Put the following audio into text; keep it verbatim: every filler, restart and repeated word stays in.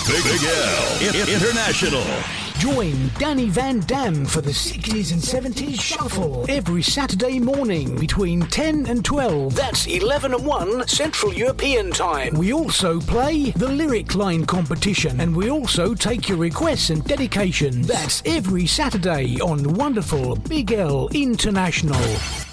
Big, Big L I- International. Join Danny Van Dam for the sixties and seventies Shuffle every Saturday morning between ten and twelve. That's eleven and one Central European Time. We also play the Lyric Line competition, and we also take your requests and dedications. That's every Saturday on wonderful Big L International.